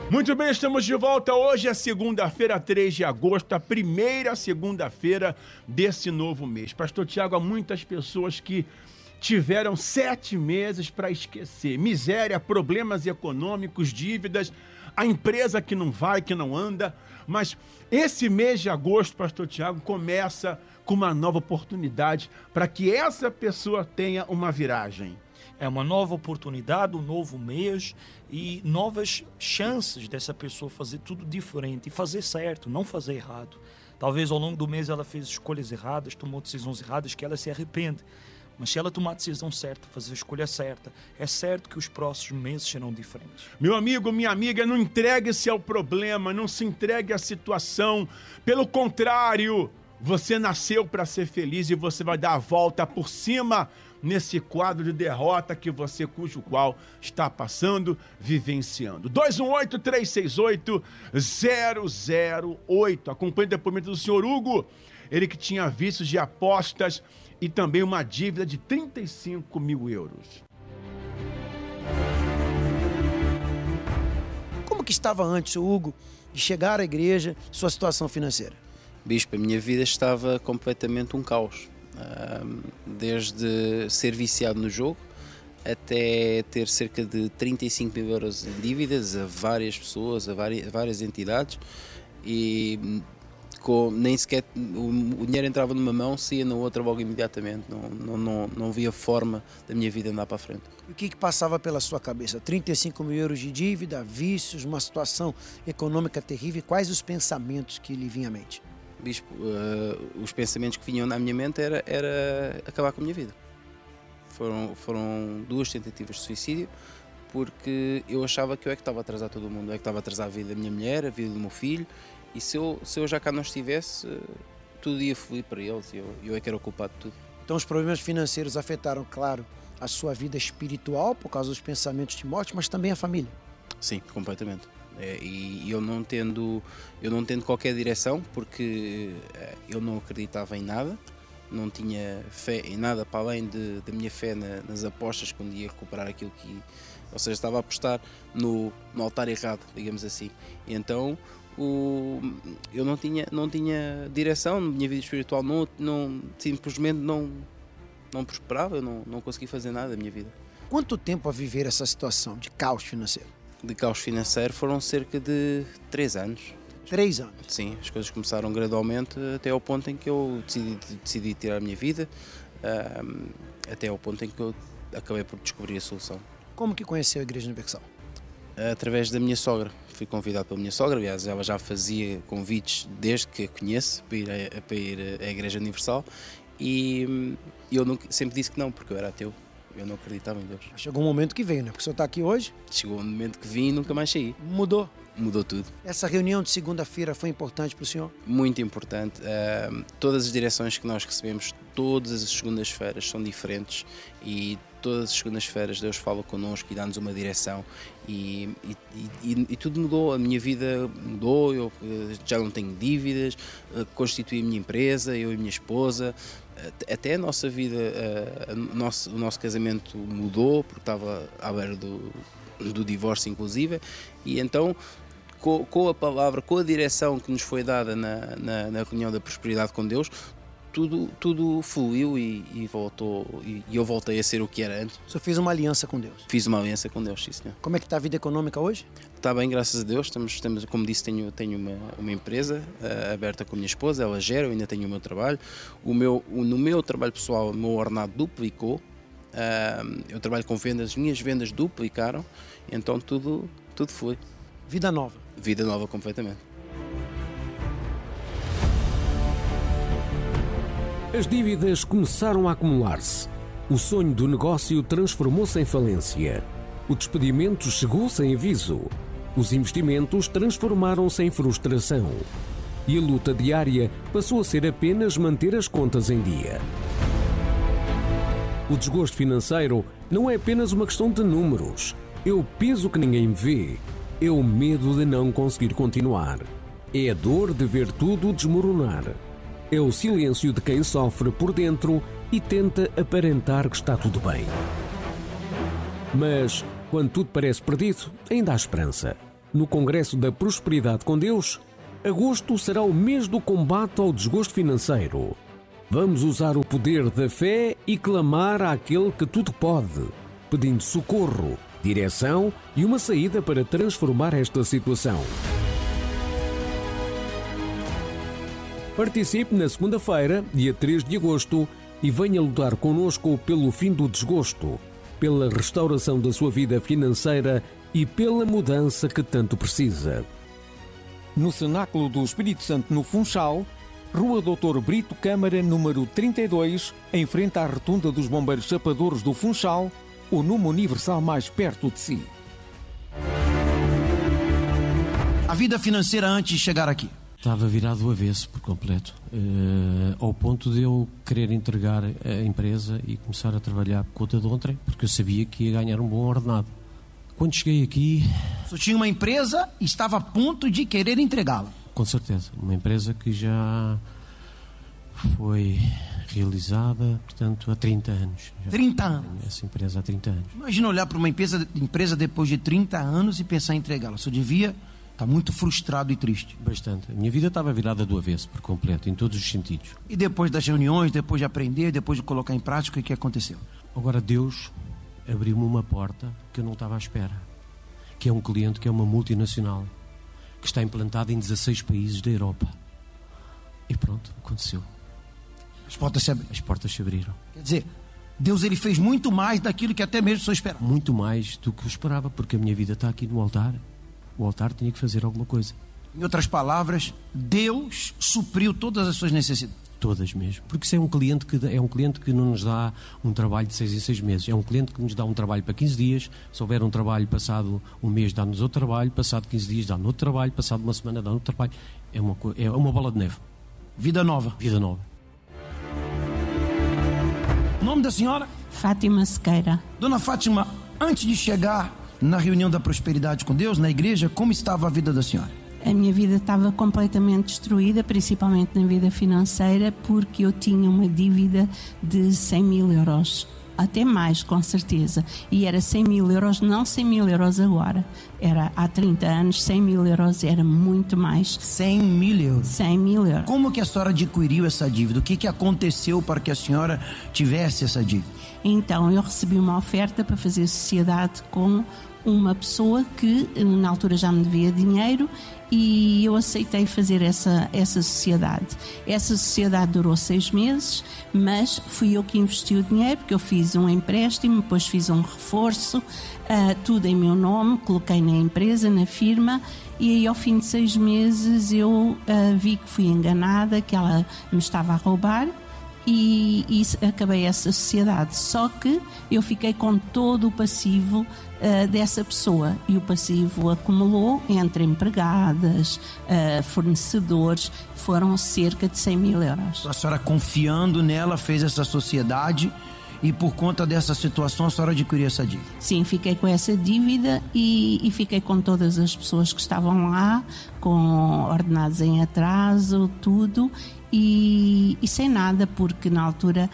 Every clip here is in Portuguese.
Muito bem, estamos de volta. Hoje é segunda-feira, 3 de agosto, a primeira segunda-feira desse novo mês. Pastor Tiago, há muitas pessoas que tiveram 7 meses para esquecer. Miséria, problemas econômicos, dívidas, a empresa que não vai, que não anda. Mas esse mês de agosto, Pastor Tiago, começa com uma nova oportunidade para que essa pessoa tenha uma viragem. É uma nova oportunidade, um novo mês e novas chances dessa pessoa fazer tudo diferente e fazer certo, não fazer errado. Talvez ao longo do mês ela fez escolhas erradas, tomou decisões erradas que ela se arrepende. Mas se ela tomar a decisão certa, fazer a escolha certa, é certo que os próximos meses serão diferentes. Meu amigo, minha amiga, não entregue-se ao problema, não se entregue à situação. Pelo contrário, você nasceu para ser feliz e você vai dar a volta por cima nesse quadro de derrota que você, cujo qual está passando, vivenciando. 218-368-008. Acompanhe o depoimento do senhor Hugo, ele que tinha vícios de apostas e também uma dívida de 35 mil euros. Como que estava antes o Hugo de chegar à igreja, sua situação financeira? Bispo, a minha vida estava completamente um caos. Desde ser viciado no jogo até ter cerca de 35 mil euros em dívidas a várias pessoas, a várias entidades, e nem sequer o dinheiro entrava numa mão, saía na outra logo imediatamente. Não via forma da minha vida andar para a frente. E o que passava pela sua cabeça? 35 mil euros de dívida, vícios, uma situação econômica terrível. Quais os pensamentos que lhe vinham à mente? Bispo, os pensamentos que vinham na minha mente era acabar com a minha vida. Foram 2 tentativas de suicídio, porque eu achava que eu é que estava a atrasar todo mundo, eu é que estava a atrasar a vida da minha mulher, a vida do meu filho, e se eu já cá não estivesse, tudo ia fluir para eles, e eu é que era o culpado de tudo. Então os problemas financeiros afetaram, claro, a sua vida espiritual, por causa dos pensamentos de morte, mas também a família? Sim, completamente. E eu não tendo qualquer direção, porque eu não acreditava em nada, não tinha fé em nada para além da minha fé nas apostas, quando ia recuperar aquilo que... Ou seja, estava a apostar no altar errado, digamos assim. E então eu não tinha direção, na minha vida espiritual simplesmente não prosperava, eu não conseguia fazer nada da minha vida. Quanto tempo a viver essa situação de caos financeiro? De caos financeiro foram cerca de 3 anos. 3 anos? Sim, as coisas começaram gradualmente até ao ponto em que eu decidi tirar a minha vida, até ao ponto em que eu acabei por descobrir a solução. Como que conheceu a Igreja Universal? Através da minha sogra. Fui convidado pela minha sogra, aliás, ela já fazia convites desde que a conheço para ir à Igreja Universal, e eu sempre disse que não, porque eu era ateu. Eu não acreditava em Deus. Chegou um momento que veio, né? Porque o senhor está aqui hoje? Chegou um momento que vim e nunca mais saí. Mudou? Mudou tudo. Essa reunião de segunda-feira foi importante para o senhor? Muito importante. Todas as direções que nós recebemos, todas as segundas-feiras são diferentes, e todas as segundas-feiras Deus fala connosco e dá-nos uma direção, e tudo mudou. A minha vida mudou, eu já não tenho dívidas, constituí a minha empresa, eu e a minha esposa. Até a nossa vida, o nosso casamento mudou, porque estava à beira do divórcio inclusive, e então com a palavra, com a direção que nos foi dada na reunião da prosperidade com Deus, tudo fluiu e voltou, e eu voltei a ser o que era antes. O senhor fez uma aliança com Deus? Fiz uma aliança com Deus, sim, senhor. Como é que está a vida econômica hoje? Está bem, graças a Deus. Estamos, como disse, tenho uma empresa aberta com a minha esposa, ela gera, eu ainda tenho o meu trabalho. No meu trabalho pessoal, o meu ordenado duplicou. Eu trabalho com vendas, as minhas vendas duplicaram, então tudo foi. Vida nova? Vida nova completamente. As dívidas começaram a acumular-se. O sonho do negócio transformou-se em falência. O despedimento chegou sem aviso. Os investimentos transformaram-se em frustração. E a luta diária passou a ser apenas manter as contas em dia. O desgosto financeiro não é apenas uma questão de números. É o peso que ninguém vê. É o medo de não conseguir continuar. É a dor de ver tudo desmoronar. É o silêncio de quem sofre por dentro e tenta aparentar que está tudo bem. Mas, quando tudo parece perdido, ainda há esperança. no Congresso da Prosperidade com Deus, agosto será o mês do combate ao desgosto financeiro. Vamos usar o poder da fé e clamar àquele que tudo pode, pedindo socorro, direção e uma saída para transformar esta situação. Participe na segunda-feira, dia 3 de agosto, e venha lutar connosco pelo fim do desgosto, pela restauração da sua vida financeira e pela mudança que tanto precisa. No Cenáculo do Espírito Santo, no Funchal, Rua Dr. Brito Câmara, número 32, em frente à Rotunda dos Bombeiros Chapadores do Funchal, o número universal mais perto de si. A vida financeira antes de chegar aqui. Estava virado do avesso por completo, ao ponto de eu querer entregar a empresa e começar a trabalhar por conta de ontem, porque eu sabia que ia ganhar um bom ordenado. Quando cheguei aqui... Você tinha uma empresa e estava a ponto de querer entregá-la? Com certeza, uma empresa que já foi realizada, portanto, há 30 anos. 30 anos? Essa empresa há 30 anos. Imagina olhar para uma empresa depois de 30 anos e pensar em entregá-la. Você devia estar muito frustrado e triste. Bastante. A minha vida estava virada do avesso por completo, em todos os sentidos. E depois das reuniões, depois de aprender, depois de colocar em prática, o que aconteceu? Agora Deus abriu-me uma porta que eu não estava à espera. Que é um cliente que é uma multinacional, que está implantada em 16 países da Europa. E pronto, aconteceu. As portas se abriram. As portas se abriram. Quer dizer, Deus ele fez muito mais daquilo que até mesmo o senhor esperava. Muito mais do que eu esperava, porque a minha vida está aqui no altar. O altar tinha que fazer alguma coisa. Em outras palavras, Deus supriu todas as suas necessidades. Todas mesmo. Porque isso é um cliente que não nos dá um trabalho de 6 em 6 meses. É um cliente que nos dá um trabalho para 15 dias. Se houver um trabalho passado um mês, dá-nos outro trabalho. Passado 15 dias, dá-nos outro trabalho. Passado uma semana, dá-nos outro trabalho. É uma bola de neve. Vida nova. Vida nova. O nome da senhora? Fátima Sequeira. Dona Fátima, antes de chegar na reunião da prosperidade com Deus, na igreja, como estava a vida da senhora? A minha vida estava completamente destruída, principalmente na vida financeira, porque eu tinha uma dívida de 100 mil euros. Até mais, com certeza. E era 100 mil euros, não 100 mil euros agora. Era há 30 anos, 100 mil euros era muito mais. 100 mil euros? 100 mil euros. Como que a senhora adquiriu essa dívida? O que aconteceu para que a senhora tivesse essa dívida? Então, eu recebi uma oferta para fazer sociedade com uma pessoa que na altura já me devia dinheiro e eu aceitei fazer essa sociedade. Essa sociedade durou 6 meses, mas fui eu que investi o dinheiro, porque eu fiz um empréstimo, depois fiz um reforço, tudo em meu nome, coloquei na empresa, na firma, e aí ao fim de 6 meses eu vi que fui enganada, que ela me estava a roubar. E acabei essa sociedade. Só que eu fiquei com todo o passivo dessa pessoa. E o passivo acumulou entre empregadas, fornecedores, foram cerca de 100 mil euros. A senhora, confiando nela, fez essa sociedade e por conta dessa situação a senhora adquiriu essa dívida? Sim, fiquei com essa dívida e fiquei com todas as pessoas que estavam lá, com ordenados em atraso, tudo. E sem nada, porque na altura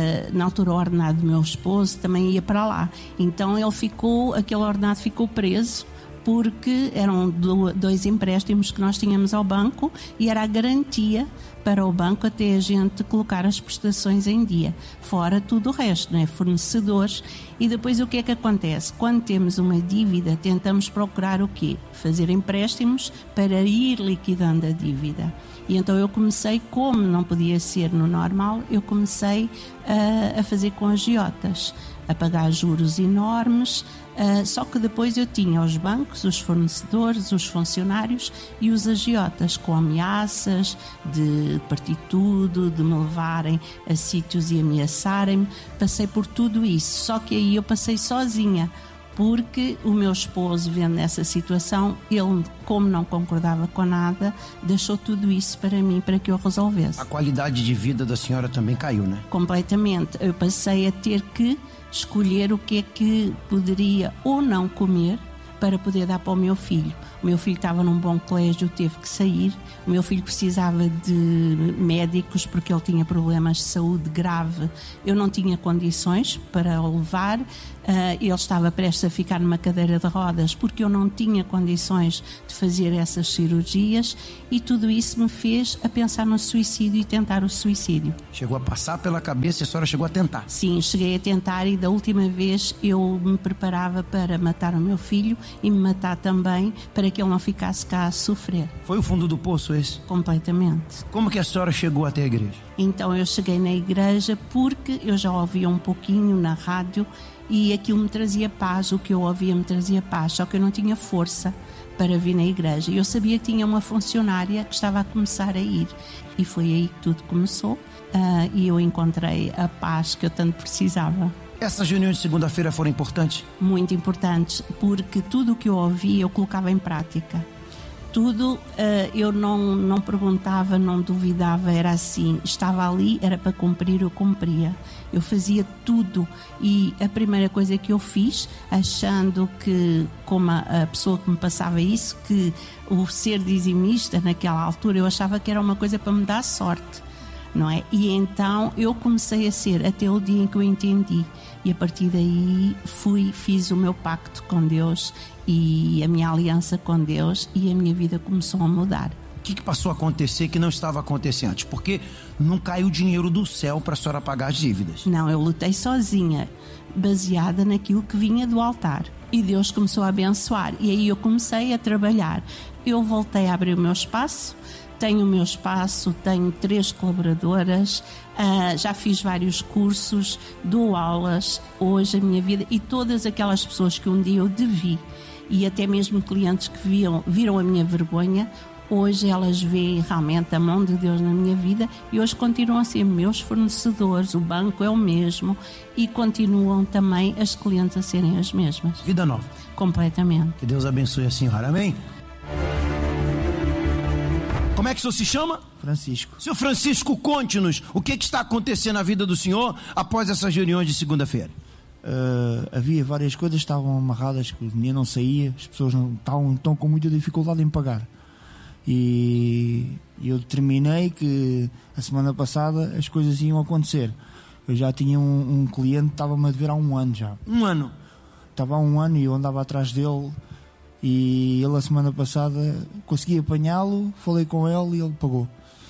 o ordenado do meu esposo também ia para lá. Então aquele ordenado ficou preso, porque eram 2 empréstimos que nós tínhamos ao banco e era a garantia para o banco até a gente colocar as prestações em dia, fora tudo o resto, não é? Fornecedores. E depois o que é que acontece? Quando temos uma dívida, tentamos procurar o quê? Fazer empréstimos para ir liquidando a dívida. E então eu comecei, como não podia ser no normal, eu comecei a fazer com agiotas, a pagar juros enormes, só que depois eu tinha os bancos, os fornecedores, os funcionários e os agiotas, com ameaças de partir tudo, de me levarem a sítios e ameaçarem-me. Passei por tudo isso, só que aí eu passei sozinha, porque o meu esposo, vendo essa situação, ele, como não concordava com nada, deixou tudo isso para mim, para que eu resolvesse. A qualidade de vida da senhora também caiu, né? Completamente. Eu passei a ter que escolher o que é que poderia ou não comer para poder dar para o meu filho. O meu filho estava num bom colégio, teve que sair. O meu filho precisava de médicos porque ele tinha problemas de saúde grave. Eu não tinha condições para o levar. Ele estava prestes a ficar numa cadeira de rodas porque eu não tinha condições de fazer essas cirurgias, e tudo isso me fez a pensar no suicídio e tentar o suicídio. Chegou a passar pela cabeça e a senhora chegou a tentar? Sim, cheguei a tentar, e da última vez eu me preparava para matar o meu filho e me matar também para que ele não ficasse cá a sofrer. Foi o fundo do poço esse? Completamente. Como que a senhora chegou até a igreja? Então eu cheguei na igreja porque eu já ouvia um pouquinho na rádio e aquilo me trazia paz, o que eu ouvia me trazia paz, só que eu não tinha força para vir na igreja. Eu sabia que tinha uma funcionária que estava a começar a ir, e foi aí que tudo começou, e eu encontrei a paz que eu tanto precisava. Essas reuniões de segunda-feira foram importantes? Muito importantes, porque tudo o que eu ouvia eu colocava em prática. Tudo, eu não perguntava, não duvidava, era assim, estava ali, era para cumprir, eu cumpria. Eu fazia tudo, e a primeira coisa que eu fiz, achando que, como a pessoa que me passava isso, que o ser dizimista naquela altura, eu achava que era uma coisa para me dar sorte, não é? E então eu comecei a ser, até o dia em que eu entendi, e a partir daí fiz o meu pacto com Deus e a minha aliança com Deus, e a minha vida começou a mudar. O que passou a acontecer que não estava acontecendo antes? Porque não caiu dinheiro do céu para a senhora pagar as dívidas. Não, eu lutei sozinha, baseada naquilo que vinha do altar. E Deus começou a abençoar. E aí eu comecei a trabalhar. Eu voltei a abrir o meu espaço. Tenho o meu espaço, tenho 3 colaboradoras, já fiz vários cursos, dou aulas. Hoje a minha vida, e todas aquelas pessoas que um dia eu devi, e até mesmo clientes que viram a minha vergonha, hoje elas veem realmente a mão de Deus na minha vida, e hoje continuam a ser meus fornecedores, o banco é o mesmo, e continuam também as clientes a serem as mesmas. Vida nova. Completamente. Que Deus abençoe a senhora, amém? Como é que o senhor se chama? Francisco. Senhor Francisco, conte-nos o que está acontecendo na vida do senhor após essas reuniões de segunda-feira. Havia várias coisas que estavam amarradas, que o dinheiro não saía, as pessoas estão com muita dificuldade em pagar. E eu determinei que a semana passada as coisas iam acontecer. Eu já tinha um cliente que estava-me a dever há 1 ano já. 1 ano? Estava há 1 ano e eu andava atrás dele, e ele a semana passada consegui apanhá-lo, falei com ele e ele pagou.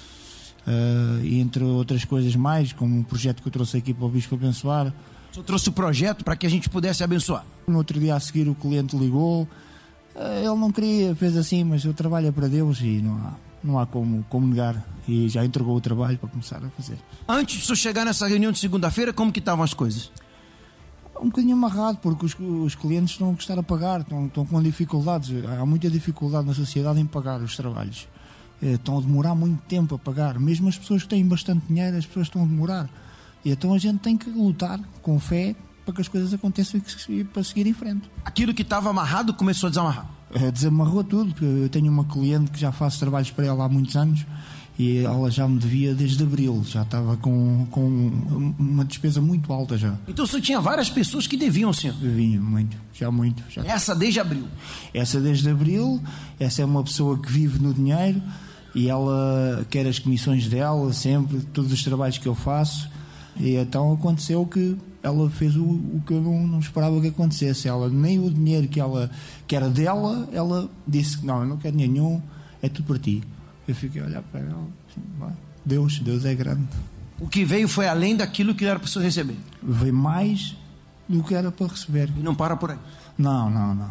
E entre outras coisas mais, como um projeto que eu trouxe aqui para o Bispo abençoar. O senhor trouxe o projeto para que a gente pudesse abençoar? No outro dia a seguir o cliente ligou, ele não queria, fez assim, mas eu trabalho para Deus e não há como negar, e já entregou o trabalho para começar a fazer. Antes de o senhor chegar nessa reunião de segunda-feira, como que estavam as coisas? Um bocadinho amarrado, porque os clientes estão a gostar a pagar, estão com dificuldades. Há muita dificuldade na sociedade em pagar os trabalhos. Estão a demorar muito tempo a pagar. Mesmo as pessoas que têm bastante dinheiro, as pessoas estão a demorar. E então a gente tem que lutar com fé para que as coisas aconteçam e para seguir em frente. Aquilo que estava amarrado começou a desamarrar? Desamarrou tudo. Eu tenho uma cliente que já faço trabalhos para ela há muitos anos, e ela já me devia desde abril, já estava com uma despesa muito alta já. Então o senhor tinha várias pessoas que deviam, senhor? Deviam, muito. Essa desde abril? Essa desde abril, essa é uma pessoa que vive no dinheiro, e ela quer as comissões dela sempre, todos os trabalhos que eu faço, e então aconteceu que ela fez o que eu não esperava que acontecesse. Ela, nem o dinheiro que era dela, ela disse que não, eu não quero dinheiro nenhum, é tudo para ti. Eu fiquei a olhar para ela, assim, Deus é grande. O que veio foi além daquilo que era para você receber? Veio mais do que era para receber. E não para por aí? Não.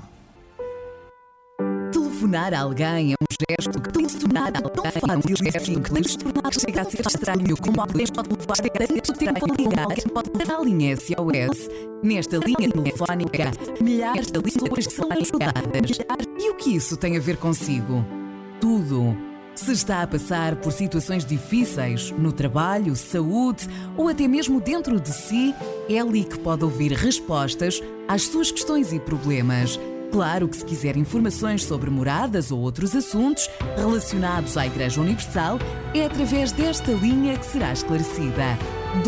Telefonar a alguém é um gesto que telefonar a alguém é simples, chega a ser estranho, como alguém pode levar a ligar, alguém pode levar a linha SOS. Nesta linha telefónica, milhares de pessoas são ajudadas. E o que isso tem a ver consigo? Tudo. Se está a passar por situações difíceis no trabalho, saúde ou até mesmo dentro de si, é ali que pode ouvir respostas às suas questões e problemas. Claro que se quiser informações sobre moradas ou outros assuntos relacionados à Igreja Universal, é através desta linha que será esclarecida.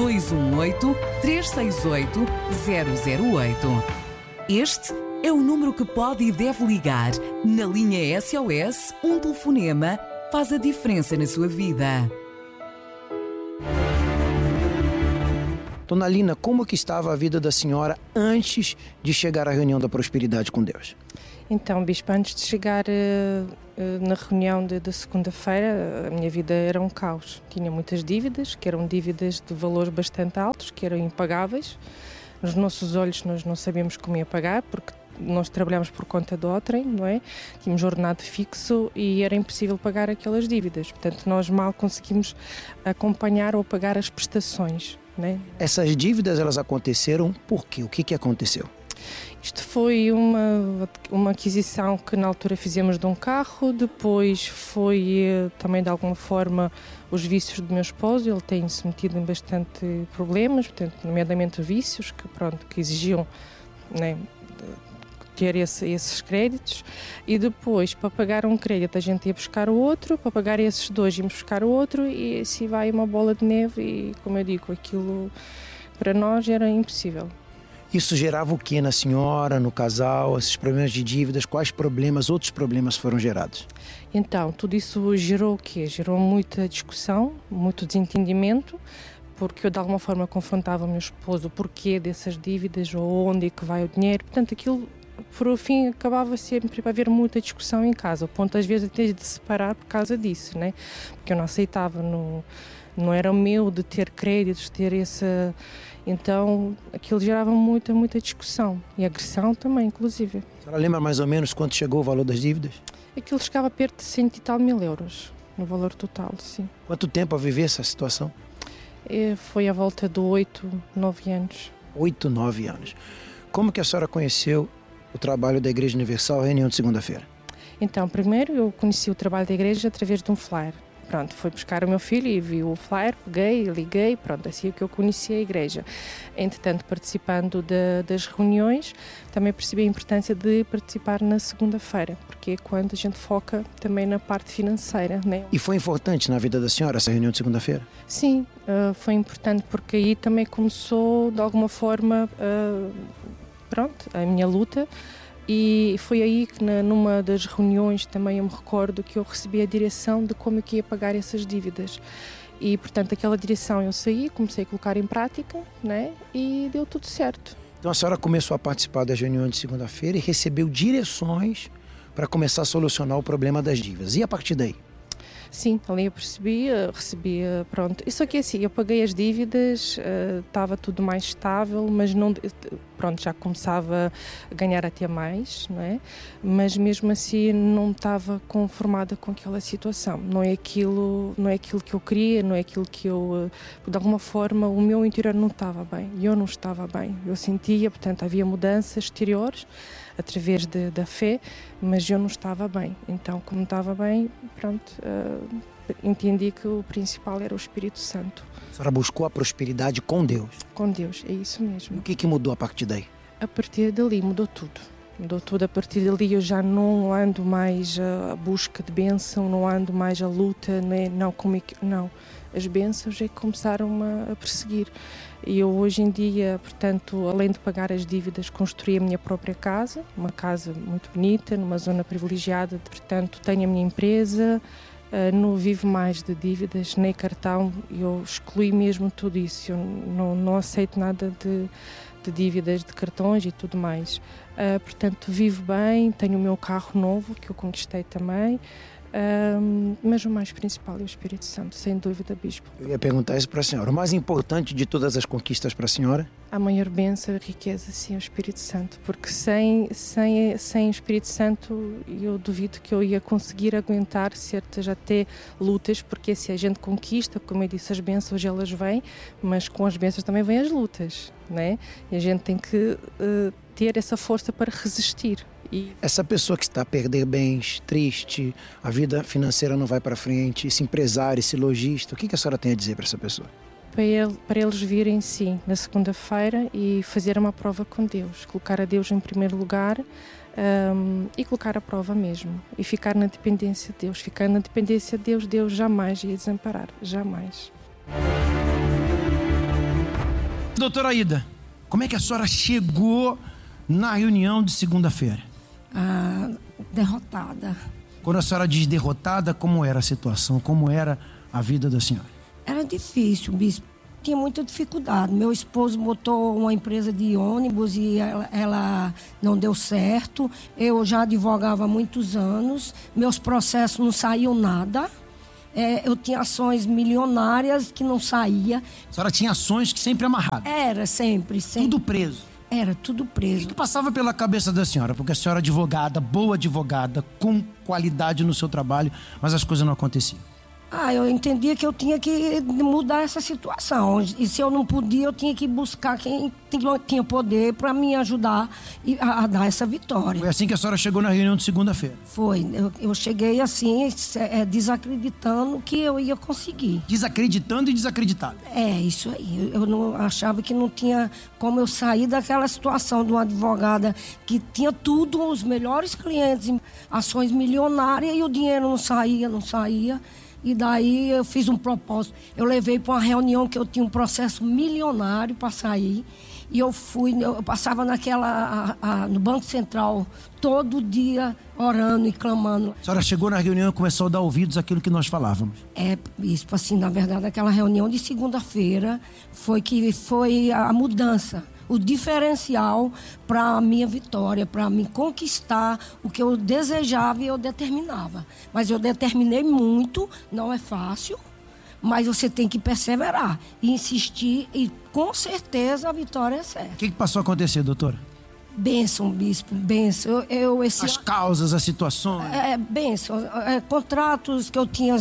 218-368-008. Este é o número que pode e deve ligar. Na linha SOS, um telefonema faz a diferença na sua vida. Dona Lina, como que estava a vida da senhora antes de chegar à reunião da prosperidade com Deus? Então, Bispo, antes de chegar na reunião de segunda-feira, a minha vida era um caos. Tinha muitas dívidas, que eram dívidas de valores bastante altos, que eram impagáveis. Nos nossos olhos nós não sabíamos como ia pagar, porque nós trabalhámos por conta de outrem, não é? Tínhamos ordenado fixo e era impossível pagar aquelas dívidas. Portanto, nós mal conseguimos acompanhar ou pagar as prestações, não é? Essas dívidas, elas aconteceram por quê? O que aconteceu? Isto foi uma aquisição que na altura fizemos de um carro, depois foi também de alguma forma os vícios do meu esposo. Ele tem-se metido em bastante problemas, portanto, nomeadamente vícios que exigiam, né, ter esses créditos, e depois para pagar um crédito a gente ia buscar o outro, para pagar esses dois íamos buscar o outro, e assim vai uma bola de neve, e como eu digo, aquilo para nós era impossível. Isso gerava o que na senhora, no casal, esses problemas de dívidas? Quais problemas, outros problemas foram gerados? Então, tudo isso gerou o quê? Gerou muita discussão, muito desentendimento, porque eu de alguma forma confrontava o meu esposo o porquê dessas dívidas, ou onde é que vai o dinheiro. Portanto, aquilo, por fim, acabava sempre a haver muita discussão em casa, ao ponto às vezes até de separar por causa disso, né? Porque eu não aceitava, não era o meu de ter créditos, ter essa... Então, aquilo gerava muita discussão e agressão também, inclusive. A senhora lembra mais ou menos quanto chegou o valor das dívidas? Aquilo chegava perto de 100 e tal mil euros, no valor total, sim. Quanto tempo a viver essa situação? Foi à volta de 8, 9 anos. 8, 9 anos. Como que a senhora conheceu o trabalho da Igreja Universal, reunião de segunda-feira? Então, primeiro eu conheci o trabalho da igreja através de um flyer. Pronto, fui buscar o meu filho e vi o flyer, peguei, liguei, pronto, assim é que eu conheci a igreja. Entretanto, participando das reuniões, também percebi a importância de participar na segunda-feira, porque é quando a gente foca também na parte financeira, né? E foi importante na vida da senhora essa reunião de segunda-feira? Sim, foi importante, porque aí também começou, de alguma forma, a minha luta. E foi aí que numa das reuniões também eu me recordo que eu recebi a direção de como eu ia pagar essas dívidas. E, portanto, aquela direção eu saí, comecei a colocar em prática, né? E deu tudo certo. Então a senhora começou a participar das reuniões de segunda-feira e recebeu direções para começar a solucionar o problema das dívidas. E a partir daí? Sim, ali eu recebi, pronto. Isso aqui é assim, eu paguei as dívidas, estava tudo mais estável, mas não, pronto, já começava a ganhar até mais, não é? Mas mesmo assim não estava conformada com aquela situação. Não é aquilo que eu queria, não é aquilo que eu, de alguma forma, o meu interior não estava bem, eu não estava bem. Eu sentia, portanto, havia mudanças exteriores através da fé, mas eu não estava bem. Então, como não estava bem, pronto, entendi que o principal era o Espírito Santo. A senhora buscou a prosperidade com Deus? Com Deus, é isso mesmo. E o que mudou a partir daí? A partir dali mudou tudo. Mudou tudo. A partir dali eu já não ando mais à busca de bênção, não ando mais à luta, não. As bênçãos é que começaram a perseguir. E eu hoje em dia, portanto, além de pagar as dívidas, construí a minha própria casa, uma casa muito bonita, numa zona privilegiada, portanto, tenho a minha empresa, não vivo mais de dívidas, nem cartão, eu excluí mesmo tudo isso, eu não aceito nada de dívidas, de cartões e tudo mais. Portanto, vivo bem, tenho o meu carro novo, que eu conquistei também, mas o mais principal é o Espírito Santo, sem dúvida, Bispo. Eu ia perguntar isso para a senhora. O mais importante de todas as conquistas para a senhora? A maior bênção e riqueza, sim, é o Espírito Santo, porque sem o Espírito Santo eu duvido que eu ia conseguir aguentar certas até lutas, porque se a gente conquista, como eu disse, as bênçãos elas vêm, mas com as bênçãos também vêm as lutas, né? E a gente tem que ter essa força para resistir. Essa pessoa que está a perder bens, triste, a vida financeira não vai para frente, esse empresário, esse lojista, o que a senhora tem a dizer para essa pessoa? Para eles virem, sim, na segunda-feira e fazer uma prova com Deus, colocar a Deus em primeiro lugar e colocar a prova mesmo e ficar na dependência de Deus. Ficar na dependência de Deus, Deus jamais ia desamparar, jamais. Doutora Aida, como é que a senhora chegou na reunião de segunda-feira? Derrotada. Quando a senhora diz derrotada, como era a situação? Como era a vida da senhora? Era difícil, bispo, tinha muita dificuldade. Meu esposo botou uma empresa de ônibus e ela não deu certo. Eu já advogava há muitos anos, meus processos não saíam nada. Eu tinha ações milionárias que não saía. A senhora tinha ações que sempre amarradas? Era, sempre. Tudo preso? Era, tudo preso. O que passava pela cabeça da senhora? Porque a senhora é advogada, boa advogada, com qualidade no seu trabalho, mas as coisas não aconteciam. Eu entendia que eu tinha que mudar essa situação. E se eu não podia, eu tinha que buscar quem tinha poder para me ajudar a dar essa vitória. Foi assim que a senhora chegou na reunião de segunda-feira? Foi. Eu cheguei assim, desacreditando que eu ia conseguir. Desacreditando e desacreditado? Isso aí. Eu não achava que não tinha como eu sair daquela situação de uma advogada que tinha tudo, os melhores clientes, ações milionárias, e o dinheiro não saía. E daí eu fiz um propósito. Eu levei para uma reunião que eu tinha um processo milionário para sair. E eu passava no Banco Central todo dia orando e clamando. A senhora chegou na reunião e começou a dar ouvidos àquilo que nós falávamos. Isso assim, na verdade, aquela reunião de segunda-feira foi a mudança. O diferencial para a minha vitória, para me conquistar o que eu desejava e eu determinava. Mas eu determinei muito, não é fácil, mas você tem que perseverar e insistir e com certeza a vitória é certa. O que passou a acontecer, doutora? Bênção, bispo, bênção. As causas, as situações. Bênção. Contratos que eu tinha,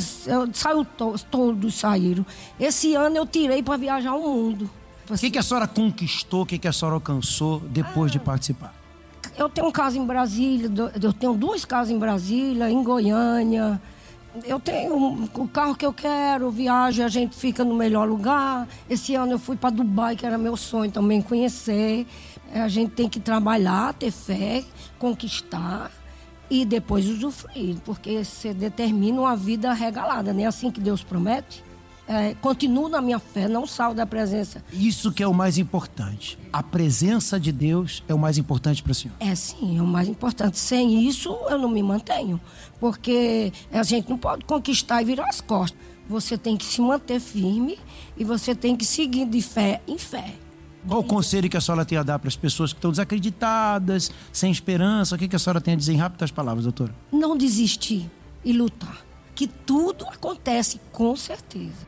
todos saíram. Esse ano eu tirei para viajar o mundo. O que a senhora conquistou, o que a senhora alcançou depois de participar? Eu tenho casa em Brasília, eu tenho 2 casas em Brasília, em Goiânia. Eu tenho o carro que eu quero, viajo, a gente fica no melhor lugar. Esse ano eu fui para Dubai, que era meu sonho também conhecer. A gente tem que trabalhar, ter fé, conquistar e depois usufruir, porque você determina uma vida regalada, não é assim que Deus promete? Continuo na minha fé, não saio da presença. Isso que é o mais importante. A presença de Deus é o mais importante para a senhora. Sim, é o mais importante. Sem isso, eu não me mantenho. Porque a gente não pode conquistar e virar as costas. Você tem que se manter firme e você tem que seguir de fé em fé. Qual o conselho que a senhora tem a dar para as pessoas que estão desacreditadas, sem esperança? O que a senhora tem a dizer em rápidas palavras, doutora? Não desistir e lutar. Que tudo acontece com certeza.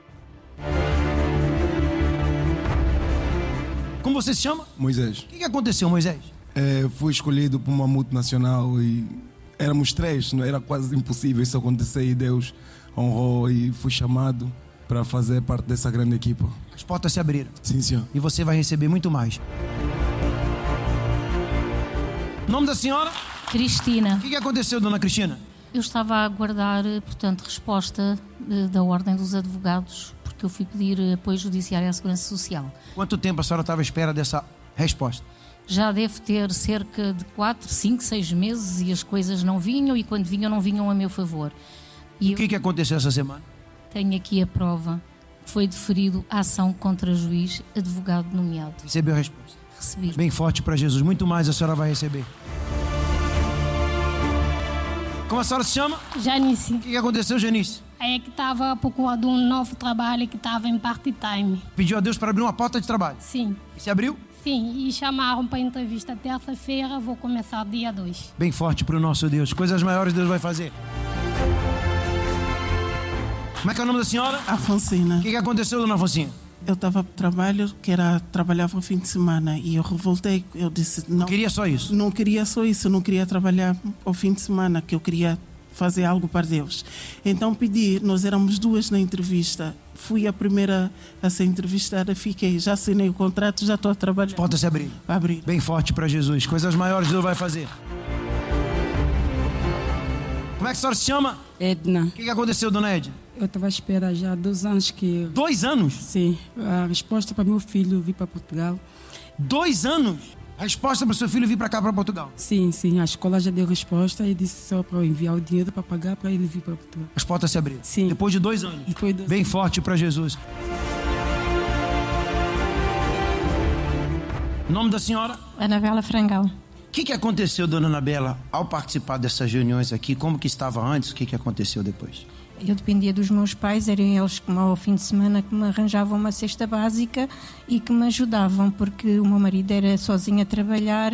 Como você se chama? Moisés. O que aconteceu, Moisés? Fui escolhido por uma multinacional e éramos 3, não era quase impossível isso acontecer e Deus honrou e fui chamado para fazer parte dessa grande equipa. As portas se abriram. Sim, senhor. E você vai receber muito mais. O nome da senhora? Cristina. O que aconteceu, dona Cristina? Eu estava a aguardar, portanto, resposta da Ordem dos Advogados, porque eu fui pedir apoio judiciário à Segurança Social. Quanto tempo a senhora estava à espera dessa resposta? Já deve ter cerca de 4, 5, 6 meses e as coisas não vinham, e quando vinham, não vinham a meu favor. E o que aconteceu essa semana? Tenho aqui a prova. Foi deferido a ação contra juiz, advogado nomeado. Recebeu a resposta? Recebi. Bem forte para Jesus. Muito mais a senhora vai receber. Como a senhora se chama? Janice. O que aconteceu, Janice? É que estava procurando um novo trabalho que estava em part-time. Pediu a Deus para abrir uma porta de trabalho? Sim. E se abriu? Sim, e chamaram para entrevista terça-feira, vou começar dia 2. Bem forte para o nosso Deus. Coisas maiores Deus vai fazer. Como é que é o nome da senhora? Afonsina. O que aconteceu, dona Afonsina? Eu estava para trabalho, trabalhava no fim de semana e eu revoltei. Eu disse, não queria só isso? Não queria só isso, não queria trabalhar ao fim de semana, que eu queria fazer algo para Deus. Então pedi, nós éramos 2 na entrevista. Fui a primeira a ser entrevistada, fiquei, já assinei o contrato, já estou a trabalhar. Porta se abrir. Abrir. Bem forte para Jesus. Coisas maiores Deus vai fazer. Como é que a senhora se chama? Edna. O que aconteceu, dona Edna? Eu estava à espera já há 2 anos que... 2 anos? Sim. A resposta para meu filho vir para Portugal. 2 anos? A resposta para o seu filho vir para cá, para Portugal? Sim, sim. A escola já deu resposta e disse só para eu enviar o dinheiro para pagar para ele vir para Portugal. As portas se abriram? Sim. Depois de 2 anos? Depois de 2 Bem anos. forte para Jesus. O nome da senhora? Anabela Frangal. O que aconteceu, dona Anabela, ao participar dessas reuniões aqui? Como que estava antes? O que aconteceu depois? Eu dependia dos meus pais, eram eles que ao fim de semana que me arranjavam uma cesta básica e que me ajudavam, porque o meu marido era sozinho a trabalhar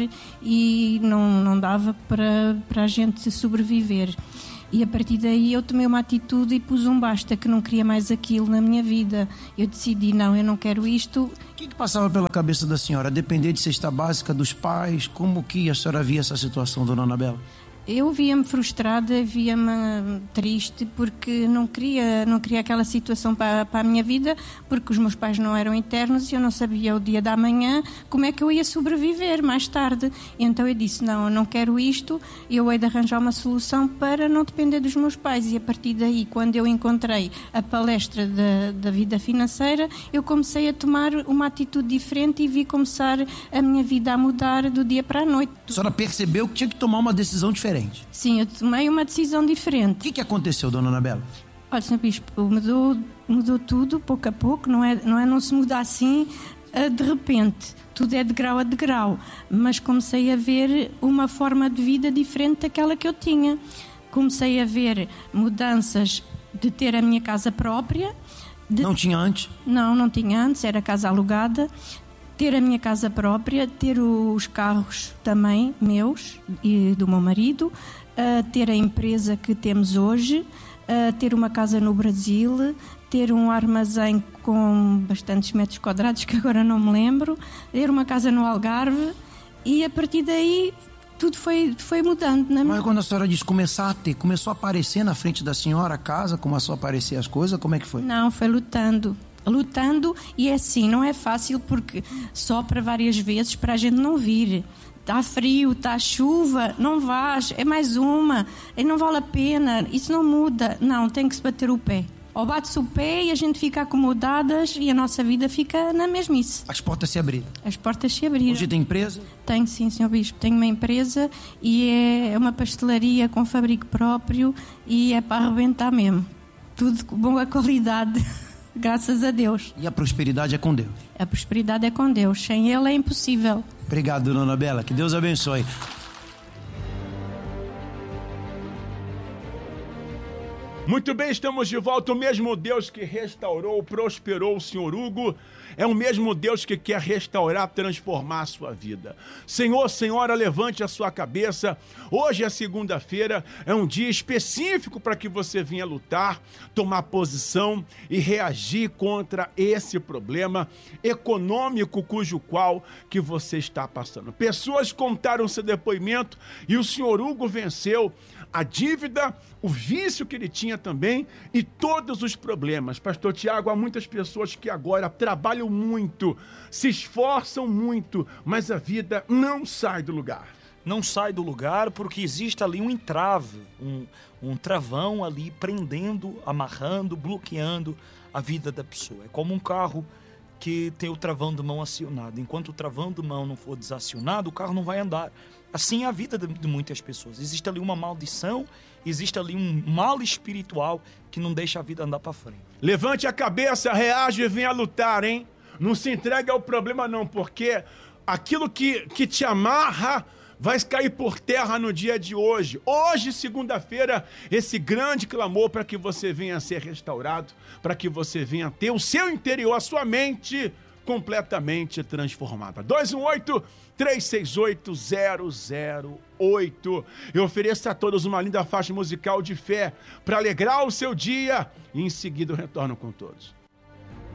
e não dava para a gente sobreviver. E a partir daí eu tomei uma atitude e pus um basta, que não queria mais aquilo na minha vida. Eu decidi, não, eu não quero isto. O que passava pela cabeça da senhora? Depender de cesta básica dos pais? Como que a senhora via essa situação, dona Anabela? Eu via-me frustrada, via-me triste, porque não queria aquela situação para a minha vida, porque os meus pais não eram eternos e eu não sabia o dia da manhã como é que eu ia sobreviver mais tarde. Então eu disse, não, eu não quero isto, eu hei de arranjar uma solução para não depender dos meus pais. E a partir daí, quando eu encontrei a palestra da vida financeira, eu comecei a tomar uma atitude diferente e vi começar a minha vida a mudar do dia para a noite. A senhora percebeu que tinha que tomar uma decisão diferente? Sim, eu tomei uma decisão diferente. O que aconteceu, dona Anabela? Olha, Sr. Bispo, mudou tudo, pouco a pouco, não se muda assim de repente. Tudo é de grau a degrau. Mas comecei a ver uma forma de vida diferente daquela que eu tinha. Comecei a ver mudanças de ter a minha casa própria. Não tinha antes? Não tinha antes, era casa alugada. Ter a minha casa própria, ter os carros também meus e do meu marido, ter a empresa que temos hoje, ter uma casa no Brasil, ter um armazém com bastantes metros quadrados, que agora não me lembro, ter uma casa no Algarve, e a partir daí tudo foi mudando. Mas quando a senhora diz começou a aparecer na frente da senhora a casa, começou a aparecer as coisas, como é que foi? Não, foi lutando, e é assim, não é fácil, porque sopra várias vezes para a gente não vir. Está frio, está chuva, não vais, é mais uma, e não vale a pena, isso não muda. Não, tem que se bater o pé. Ou bate-se o pé e a gente fica acomodadas e a nossa vida fica na mesmice. As portas se abriram? As portas se abriram. Hoje tem empresa? Tenho, sim, Sr. Bispo. Tenho uma empresa e é uma pastelaria com fabrico próprio e é para arrebentar mesmo. Tudo com boa qualidade. Graças a Deus. E a prosperidade é com Deus? A prosperidade é com Deus. Sem Ele é impossível. Obrigado, dona Anabela. Que Deus abençoe. Muito bem, estamos de volta. O mesmo Deus que restaurou, prosperou o Senhor Hugo, é o mesmo Deus que quer restaurar, transformar a sua vida. Senhor, senhora, levante a sua cabeça. Hoje é segunda-feira, é um dia específico para que você venha lutar, tomar posição e reagir contra esse problema econômico cujo qual que você está passando. Pessoas contaram seu depoimento e o Senhor Hugo venceu a dívida, o vício que ele tinha também e todos os problemas. Pastor Tiago, há muitas pessoas que agora trabalham muito, se esforçam muito, mas a vida não sai do lugar. Não sai do lugar porque existe ali um entrave, um travão ali prendendo, amarrando, bloqueando a vida da pessoa. É como um carro que tem o travão de mão acionado. Enquanto o travão de mão não for desacionado, o carro não vai andar. Assim é a vida de muitas pessoas. Existe ali uma maldição, existe ali um mal espiritual que não deixa a vida andar para frente. Levante a cabeça, reage e venha lutar, hein? Não se entregue ao problema não, porque aquilo que te amarra vai cair por terra no dia de hoje. Hoje, segunda-feira, esse grande clamor para que você venha ser restaurado, para que você venha ter o seu interior, a sua mente completamente transformada. 218-368-008. Eu ofereço a todos uma linda faixa musical de fé para alegrar o seu dia e em seguida eu retorno com todos.